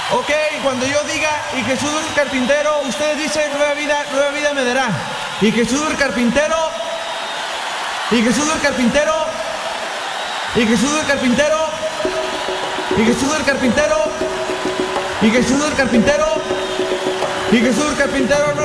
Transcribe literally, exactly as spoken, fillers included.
Ok, cuando yo diga y Jesús el carpintero, ustedes dicen nueva vida, nueva vida me dará. Y Jesús el carpintero, y Jesús el carpintero, y Jesús el carpintero, y Jesús el carpintero, y Jesús el carpintero, y Jesús el carpintero.